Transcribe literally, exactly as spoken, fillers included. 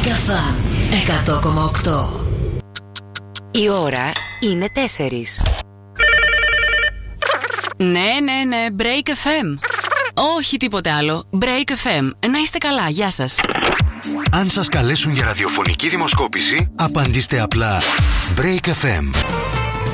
Megafa εκατό κόμμα οκτώ. Η ώρα είναι τέσσερις. Ναι, ναι, ναι, Break εφ εμ. Όχι τίποτε άλλο. Break εφ εμ. Να είστε καλά, γεια σας. Αν σας καλέσουν για ραδιοφωνική δημοσκόπηση, απαντήστε απλά Break εφ εμ.